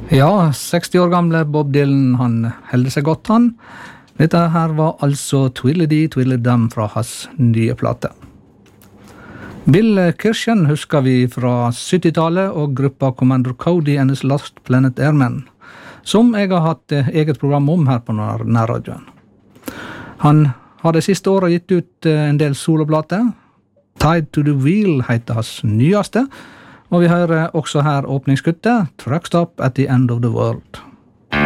Ja, 60 år gamle Bob Dylan, han helder seg godt, han. Dette her var altså Twilledy Twillydum fra hans nye plate. Bill Kirchen husker vi fra 70-tallet og gruppa Commander Cody and his Lost Planet Airmen, som jeg har hatt eget program om her på nærradioen. Han har de siste årene gitt ut en del soloplater. Tied to the Wheel heter hans nyeste, og vi hører også her åpningsskuttet Truck Stop at the End of the World.